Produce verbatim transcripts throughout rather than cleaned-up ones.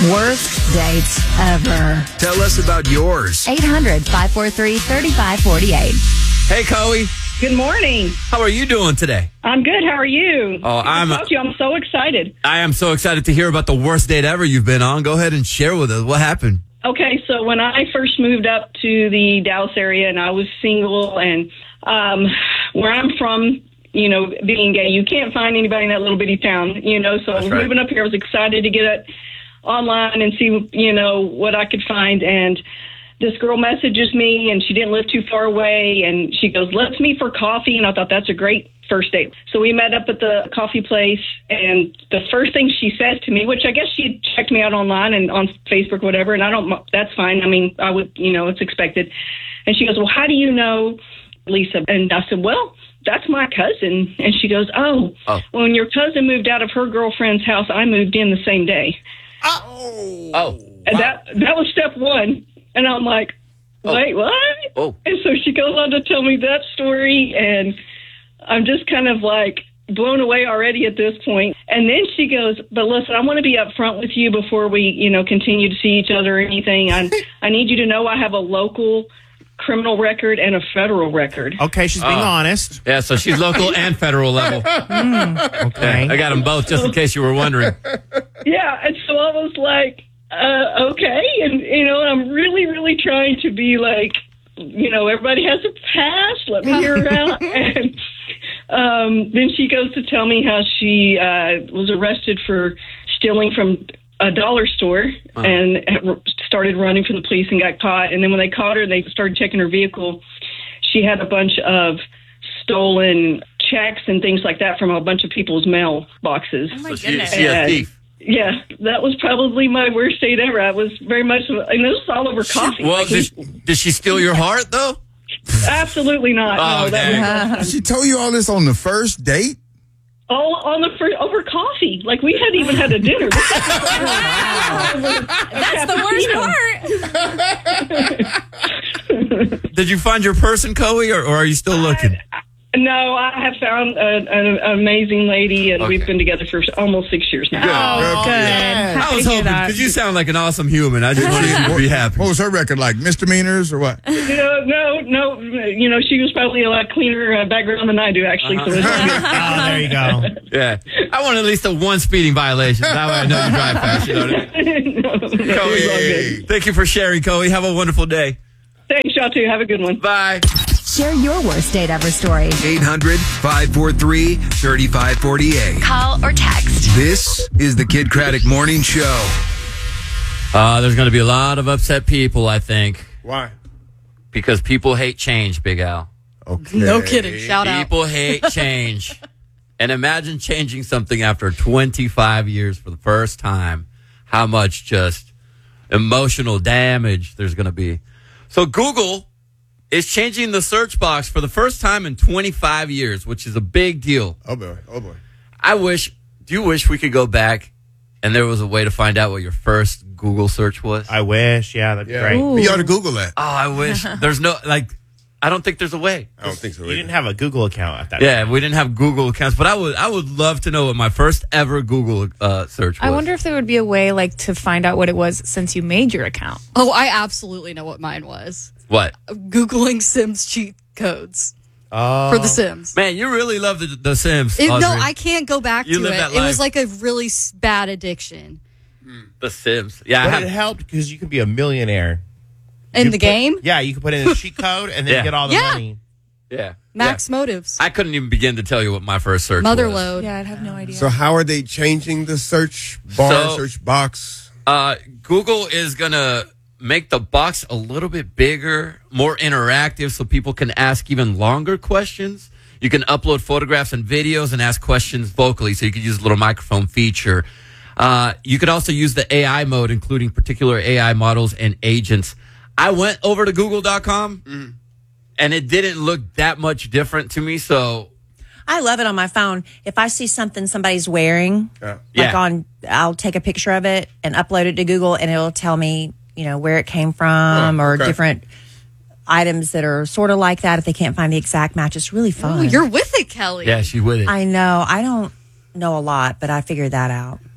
Worst dates ever. Tell us about yours. eight hundred, five four three, three five four eight. Hey, Chloe. Good morning. How are you doing today? I'm good. How are you? Oh, Good to I'm- talk to you. I'm so excited. I am so excited to hear about the worst date ever you've been on. Go ahead and share with us. What happened? Okay, so when I first moved up to the Dallas area and I was single, and um, where I'm from, you know, being gay, you can't find anybody in that little bitty town, you know, so That's right. moving up here, I was excited to get it online and see, you know, what I could find. And this girl messages me, and she didn't live too far away, and she goes, let's meet for coffee. And I thought, that's a great first date. So we met up at the coffee place, and the first thing she says to me, which I guess she had checked me out online and on Facebook, whatever, and I don't, that's fine. I mean, I would, you know, it's expected. And she goes, well, how do you know Lisa? And I said, well, that's my cousin. And she goes, oh, Oh. when your cousin moved out of her girlfriend's house, I moved in the same day. Oh. Oh. And that that was step one. And I'm like, wait, what? Oh. And so she goes on to tell me that story, and I'm just kind of like blown away already at this point. And then she goes, but listen, I want to be upfront with you before we, you know, continue to see each other or anything. I, I need you to know I have a local criminal record and a federal record. Okay, she's being Oh. honest. Yeah, so she's local and federal level. Okay. I got them both just in case you were wondering. Yeah, and so I was like, uh, okay. And, you know, I'm really, really trying to be like, you know, everybody has a past. Let me hear her out. And um, then she goes to tell me how she uh, was arrested for stealing from a dollar store and started running from the police and got caught. And then when they caught her, they started checking her vehicle. She had a bunch of stolen checks and things like that from a bunch of people's mail boxes. Oh, my So she, goodness. she a And- thief. Yeah, that was probably my worst date ever. I was very much, and this was all over coffee. Well, Like, did, did she steal your heart, though? absolutely not. Oh, no, that dang. was last time. She told you all this on the first date? all on the first, over coffee. Like, we hadn't even had a dinner. That's the worst part. Did you find your person, Chloe, or, or are you still looking? No, I have found a, an amazing lady, and Okay. we've been together for almost six years now. Oh, good. I Happy was to hear hoping, that. because you sound like an awesome human. I just wanted you to be happy. What was her record like? Misdemeanors or what? No, no, no. You know, she was probably a lot cleaner uh, background than I do, actually. So it's Oh, there you go. Yeah. I want at least a one speeding violation. That way I know you drive fast. You know what I mean? no, it's all good. Thank you for sharing, Chloe. Have a wonderful day. Thanks, y'all, too. Have a good one. Bye. Share your worst date ever story. eight hundred, five four three, three five four eight. Call or text. This is the Kid Craddock Morning Show. Uh, there's going to be a lot of upset people, I think, Why? because people hate change, Big Al. Okay. No kidding. Shout out. People hate change. And imagine changing something after twenty-five years for the first time. How much just emotional damage there's going to be. So Google is changing the search box for the first time in twenty-five years, which is a big deal. Oh boy. Oh boy. I wish, do you wish we could go back and there was a way to find out what your first Google search was? I wish. Yeah, that'd be Yeah. great. You ought to Google that. Oh, I wish. There's no, like, I don't think there's a way. I don't think so. You either. didn't have a Google account at that Yeah, time. we didn't have Google accounts, but I would I would love to know what my first ever Google uh, search was. I wonder if there would be a way, like, to find out what it was since you made your account. Oh, I absolutely know what mine was. What? Googling Sims cheat codes Oh. for The Sims. Man, you really love the, the Sims. It, no, Audrey. I can't go back You to live it. that It was life. like a really s- bad addiction. The Sims. Yeah, I But have, it helped because you could be a millionaire. In You the put- game? Yeah, you could put in a cheat code and then Yeah. get all the Yeah. money. yeah. Max yeah. motives. I couldn't even begin to tell you what my first search was. Motherload. Yeah, I'd have no idea. So how are they changing the search bar, So- search box? Uh, Google is going to make the box a little bit bigger, more interactive, so people can ask even longer questions. You can upload photographs and videos and ask questions vocally, so you could use a little microphone feature. Uh, you could also use the A I mode, including particular A I models and agents. I went over to google dot com, Mm. and it didn't look that much different to me, so I love it on my phone. If I see something somebody's wearing, Yeah. like Yeah. on, I'll take a picture of it and upload it to Google, and it'll tell me, you know, where it came from Oh, or okay. different items that are sort of like that. If they can't find the exact match, it's really fun. Ooh, you're with it, Kelly. yeah, she's with it. I know. I don't know a lot, but I figured that out.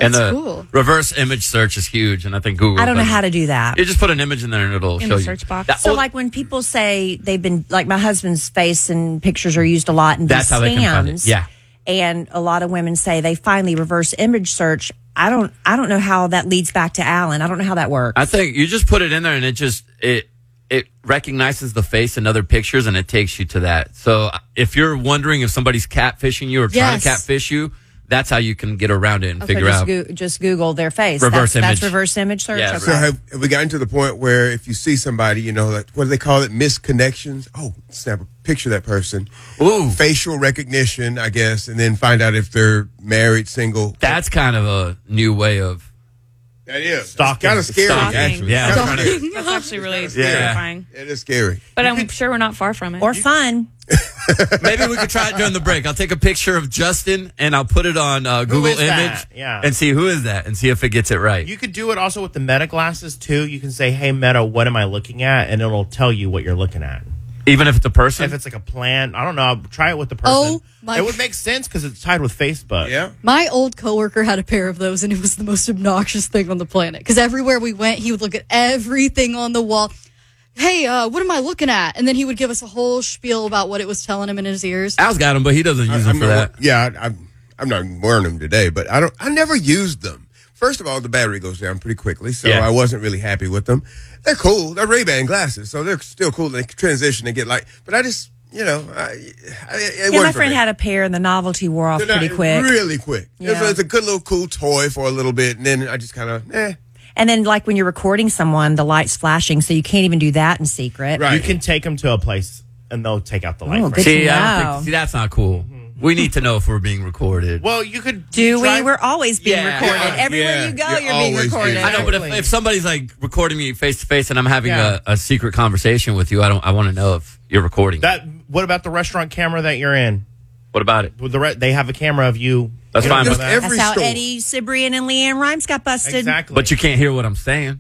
And That's the cool. reverse image search is huge, and I think Google. I don't know does it. how to do that. You just put an image in there, and it'll In show the you. search box. That- So, oh, like when people say they've been, like my husband's face and pictures are used a lot in That's these how they can find it. scams. Yeah. And a lot of women say they finally reverse image search. I don't, I don't know how that leads back to Alan. I don't know how that works. I think you just put it in there, and it just it it recognizes the face in other pictures, and it takes you to that. So if you're wondering if somebody's catfishing you or trying Yes. to catfish you, that's how you can get around it and Okay, figure just, out. go, just Google their face. Reverse that's, image. That's reverse image search. Yeah, Okay. So have, have we gotten to the point where if you see somebody, you know, like, what do they call it? Misconnections. Oh, snap a picture of that person. Ooh. Facial recognition, I guess, and then find out if they're married, single. That's kind of a new way of. That is. Stalking. Kind of scary, Stalking. actually. Yeah. Kinda funny. That's actually really Yeah. terrifying. It is scary. But I'm sure we're not far from it. Or fun. Maybe we could try it during the break. I'll take a picture of Justin and I'll put it on uh, Google is that? Image Yeah. and see who is that and see if it gets it right. You could do it also with the Meta glasses too. You can say, "Hey Meta, what am I looking at?" and it'll tell you what you're looking at. Even if it's a person. If it's like a plan, I don't know. Try it with the person. Oh, my- It would make sense because it's tied with Facebook. Yeah. My old coworker had a pair of those, and it was the most obnoxious thing on the planet. Because everywhere we went, he would look at everything on the wall. Hey, uh, what am I looking at? And then he would give us a whole spiel about what it was telling him in his ears. Al's got them, but he doesn't use I- them I'm for not- that. Yeah, I, I'm, I'm not wearing them today, but I don't. I never used them. First of all, the battery goes down pretty quickly, so Yeah. I wasn't really happy with them. They're cool. They're Ray-Ban glasses, so they're still cool. They can transition and get light, but I just, you know, I, I, it Yeah, wasn't my for friend me. had a pair and the novelty wore off They're not- pretty quick. Really quick. It's, Yeah. it's a good little cool toy for a little bit, and then I just kind of, eh. And then, like when you're recording someone, the light's flashing, so you can't even do that in secret. Right. You can take them to a place and they'll take out the light. Oh, for good you. to See, I don't know. think, see, that's not cool. We need to know if we're being recorded. Well, you could Do we? try- We're always being Yeah. recorded. Yeah, Everywhere yeah. you go, You're you're, being always recorded. being I know, but if, Exactly. if somebody's like recording me face to face and I'm having Yeah. a, a secret conversation with you, I don't. I want to know if you're recording. that. What about the restaurant camera that you're in? What about it? With the re- they have a camera of you. That's You don't fine, know but that? every That's how store. Eddie Cibrian and Leanne Rimes got busted. Exactly. But you can't hear what I'm saying.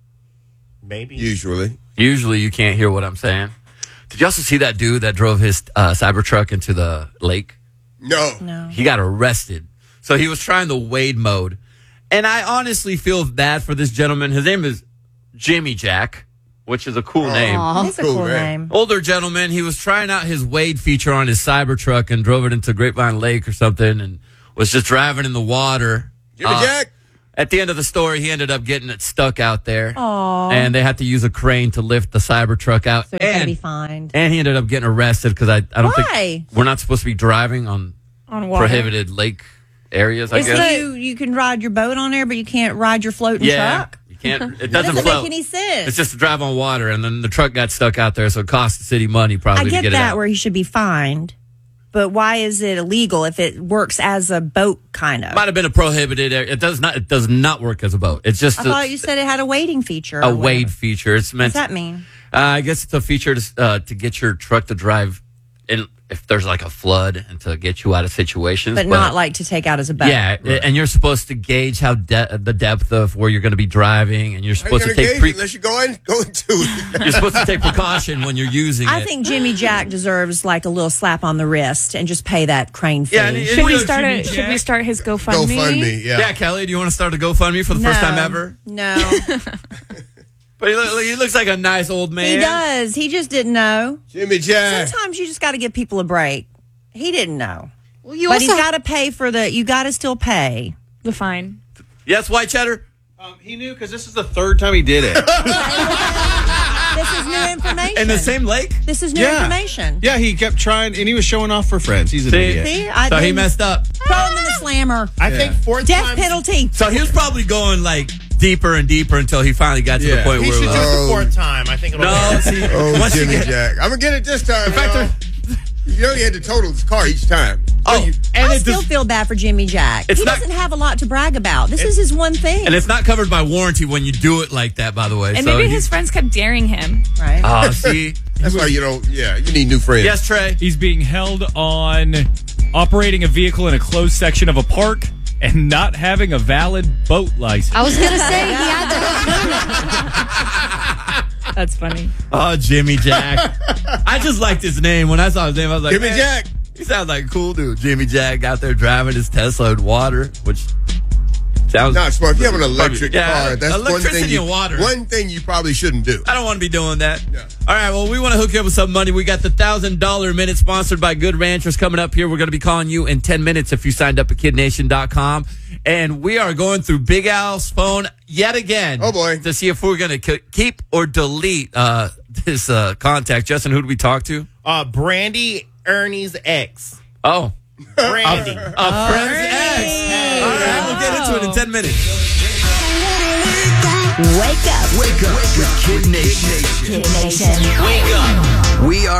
maybe Usually. Usually, you can't hear what I'm saying. Did you also see that dude that drove his uh, Cybertruck into the lake? No. No. He got arrested. So he was trying the Wade mode. And I honestly feel bad for this gentleman. His name is Jimmy Jack, which is a cool name. That's a Cool, cool man. name. Older gentleman. He was trying out his Wade feature on his Cybertruck and drove it into Grapevine Lake or something and was just driving in the water. Jimmy Uh, Jack. At the end of the story, he ended up getting it stuck out there. Aw. And they had to use a crane to lift the Cybertruck out. So it's going to and, be fined. and he ended up getting arrested because I, I don't Why? think we're not supposed to be driving on On water. prohibited lake areas, I Isn't guess. you, you can ride your boat on there, but you can't ride your floating Yeah. truck? You can't. It That doesn't doesn't float. make any sense. It's just to drive on water, and then the truck got stuck out there, so it cost the city money probably I to get get it that out. where he should be fined, but why is it illegal if it works as a boat, kind of? Might have been a prohibited area. It does not. It does not work as a boat. It's just I a, thought you said it had a wading feature. a or wade whatever. feature. It's What meant. does that mean? Uh, I guess it's a feature to uh, to get your truck to drive, in if there's like a flood, and to get you out of situations, But not like to take out as a boat. Yeah, and you're supposed to gauge how de- the depth of where you're going to be driving, and you're How you supposed to gonna take gauge pre- it unless you go in, go into it. you're supposed to take precaution when you're using I it. think Jimmy Jack deserves like a little slap on the wrist and just pay that crane fee. Yeah, and it- Should we Well, start Jimmy a, Should Jack. we start his Go GoFundMe? fund me. Yeah. yeah, Kelly, do you want to start a GoFundMe for the first No. time ever? No, But he, look, he looks like a nice old man. he does. He just didn't know. Jimmy Jack. Sometimes you just got to give people a break. He didn't know, Well, you but also he's got to pay for the. You got to still pay. The fine. Yes, white cheddar. Um, he knew because this is the third time he did it. This is new information. In the same lake. This is new Yeah. information. Yeah, he kept trying, and he was showing off for friends. He's an See? idiot. See, I So he didn't- messed up. Throw him in the slammer. I think fourth Death time. penalty. So he was probably going like deeper and deeper until he finally got to the Yeah. point He where should it do was it like, the fourth time. I think it'll no, be see, Oh, once you Jimmy get, Jack. I'm gonna get it this time. In fact, y'all. You only had to total his car each time. oh, and I it still does- feel bad for Jimmy Jack. It's He not- doesn't have a lot to brag about. This is his one thing. and it's not covered by warranty when you do it like that. By the way, And so maybe he- his friends kept daring him. right. Oh, see, That's why you don't. Yeah, you need new friends. yes, Trey. He's being held on operating a vehicle in a closed section of a park and not having a valid boat license. I was gonna say he had to have That's funny. Oh, Jimmy Jack. I just liked his name. When I saw his name, I was like, Jimmy man, Jack. He sounds like a cool dude. Jimmy Jack out there driving his Tesla in water, which Sounds not smart. If you have an electric yeah, car, that's one electricity thing. You, and water. One thing you probably shouldn't do. I don't want to be doing that. No. All right, well, we want to hook you up with some money. We got the one thousand dollars minute sponsored by Good Ranchers coming up here. We're going to be calling you in ten minutes if you signed up at kid nation dot com. And we are going through Big Al's phone yet again. Oh, boy. To see if we're going to keep or delete uh, this uh, contact. Justin, who did we talk to? Uh, Brandy, Ernie's ex. Oh. Brandy. A oh, friend's ex. All right, we'll get into it in ten minutes. Wake up. Wake up with Kid Nation. Kid Nation. Wake up. We are